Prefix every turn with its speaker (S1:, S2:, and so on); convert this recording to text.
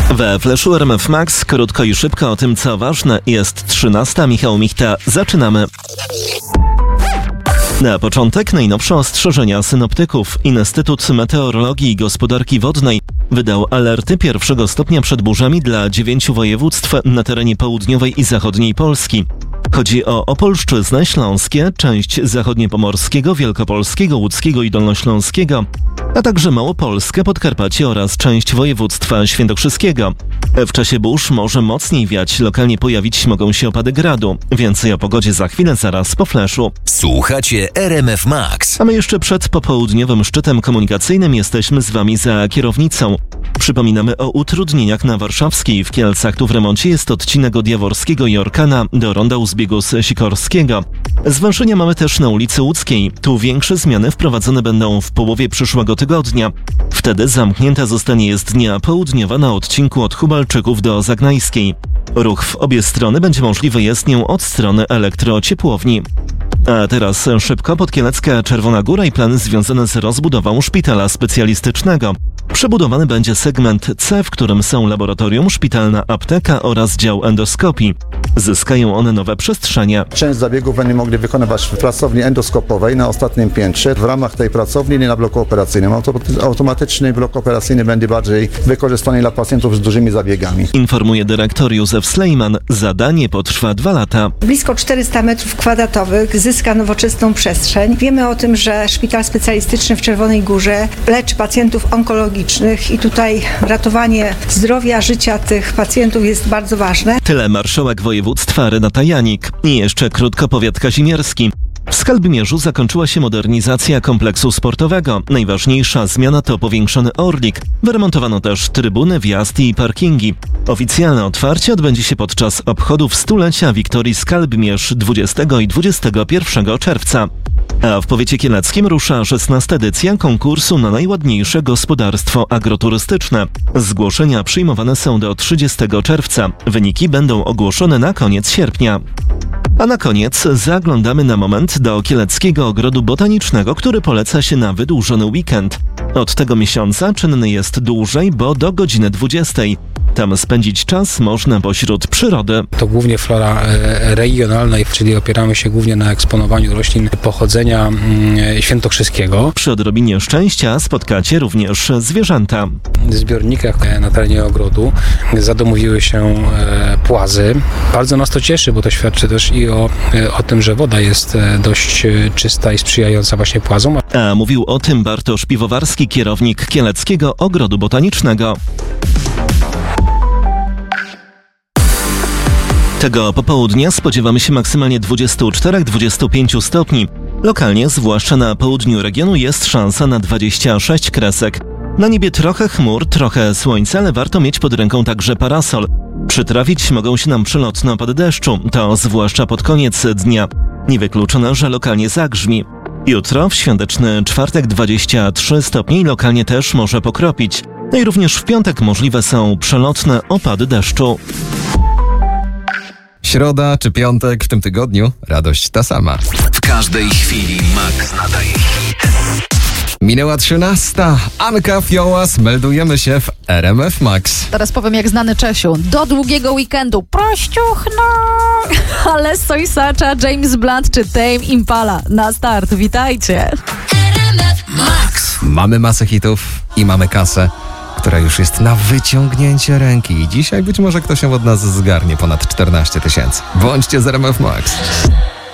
S1: We Flashu RMF Max krótko i szybko o tym, co ważne. Jest 13. Michał Michta. Zaczynamy. Na początek najnowsze ostrzeżenia synoptyków. Instytut Meteorologii i Gospodarki Wodnej wydał alerty pierwszego stopnia przed burzami dla 9 województw na terenie południowej i zachodniej Polski. Chodzi o Opolszczyznę, Śląskie, część zachodniopomorskiego, wielkopolskiego, łódzkiego i dolnośląskiego, a także Małopolskę, Podkarpacie oraz część województwa świętokrzyskiego. W czasie burz może mocniej wiać, lokalnie pojawić mogą się opady gradu. Więcej o pogodzie za chwilę, zaraz po flashu.
S2: Słuchacie RMF Max.
S1: A my jeszcze przed popołudniowym szczytem komunikacyjnym jesteśmy z Wami za kierownicą. Przypominamy o utrudnieniach na Warszawskiej. W Kielcach tu w remoncie jest odcinek od Jaworskiego i Orkana do ronda u zbiegu z Sikorskiego. Zwężenia mamy też na ulicy Łódzkiej. Tu większe zmiany wprowadzone będą w połowie przyszłego tygodnia. Wtedy zamknięta zostanie jezdnia południowa na odcinku od Hubalczyków do Zagnajskiej. Ruch w obie strony będzie możliwy jezdnią od strony elektrociepłowni. A teraz szybko Podkielecka Czerwona Góra i plany związane z rozbudową szpitala specjalistycznego. Przebudowany będzie segment C, w którym są laboratorium, szpitalna apteka oraz dział endoskopii. Zyskają one nowe przestrzenie.
S3: Część zabiegów będziemy mogli wykonywać w pracowni endoskopowej na ostatnim piętrze. W ramach tej pracowni, nie na bloku operacyjnym. Automatyczny blok operacyjny będzie bardziej wykorzystany dla pacjentów z dużymi zabiegami.
S1: Informuje dyrektor Józef Slejman. Zadanie potrwa 2 lata.
S4: Blisko 400 m2 zyska nowoczesną przestrzeń. Wiemy o tym, że szpital specjalistyczny w Czerwonej Górze leczy pacjentów onkologicznych i tutaj ratowanie zdrowia, życia tych pacjentów jest bardzo ważne.
S1: Tyle marszałek województwa Renata Janik. I jeszcze krótko powiat kazimierski. W Skalbimierzu zakończyła się modernizacja kompleksu sportowego. Najważniejsza zmiana to powiększony Orlik. Wyremontowano też trybuny, wjazd i parkingi. Oficjalne otwarcie odbędzie się podczas obchodów stulecia Wiktorii Skalbimierz 20 i 21 czerwca. A w powiecie kieleckim rusza 16. edycja konkursu na najładniejsze gospodarstwo agroturystyczne. Zgłoszenia przyjmowane są do 30 czerwca. Wyniki będą ogłoszone na koniec sierpnia. A na koniec zaglądamy na moment do Kieleckiego Ogrodu Botanicznego, który poleca się na wydłużony weekend. Od tego miesiąca czynny jest dłużej, bo do godziny 20. Tam spędzić czas można pośród przyrody.
S5: To głównie flora regionalna, czyli opieramy się głównie na eksponowaniu roślin pochodzenia świętokrzyskiego.
S1: Przy odrobinie szczęścia spotkacie również zwierzęta.
S5: W zbiornikach na terenie ogrodu zadomowiły się płazy. Bardzo nas to cieszy, bo to świadczy też i o tym, że woda jest dość czysta i sprzyjająca właśnie płazom.
S1: A mówił o tym Bartosz Piwowarski, kierownik Kieleckiego Ogrodu Botanicznego. Tego popołudnia spodziewamy się maksymalnie 24-25 stopni. Lokalnie, zwłaszcza na południu regionu, jest szansa na 26 kresek. Na niebie trochę chmur, trochę słońca, ale warto mieć pod ręką także parasol. Przytrafić mogą się nam przelotne opady deszczu, to zwłaszcza pod koniec dnia. Niewykluczone, że lokalnie zagrzmi. Jutro, w świąteczny czwartek 23 stopnie i lokalnie też może pokropić. No i również w piątek możliwe są przelotne opady deszczu.
S6: Środa czy piątek w tym tygodniu, radość ta sama.
S2: W każdej chwili Max nadaje hit.
S6: Minęła 13. Anka Fiołas, meldujemy się w RMF Max.
S7: Teraz powiem jak znany Czesiu. Do długiego weekendu. Prościuchno! Alesso i Sacza, James Blunt czy Tame Impala. Na start, witajcie.
S2: RMF Max.
S6: Mamy masę hitów i mamy kasę, która już jest na wyciągnięcie ręki. I dzisiaj być może ktoś się od nas zgarnie ponad 14 000. Bądźcie z RMF Max.